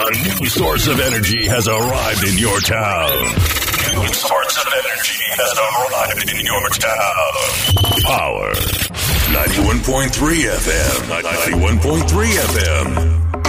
A new source of energy has arrived in your town. New source of energy has arrived in your town. Power. 91.3 FM. 91.3 FM.